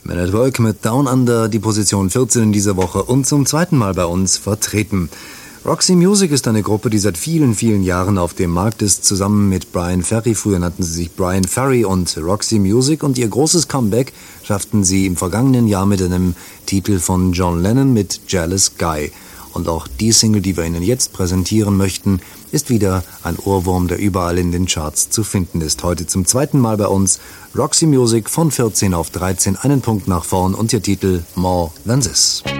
Man at Work mit Down Under, die Position 14 in dieser Woche und zum zweiten Mal bei uns vertreten. Roxy Music ist eine Gruppe, die seit vielen, vielen Jahren auf dem Markt ist, zusammen mit Bryan Ferry. Früher nannten sie sich Bryan Ferry und Roxy Music, und ihr großes Comeback schafften sie im vergangenen Jahr mit einem Titel von John Lennon mit Jealous Guy. Und auch die Single, die wir Ihnen jetzt präsentieren möchten, ist wieder ein Ohrwurm, der überall in den Charts zu finden ist. Heute zum zweiten Mal bei uns Roxy Music von 14 auf 13, einen Punkt nach vorn, und ihr Titel More Than This.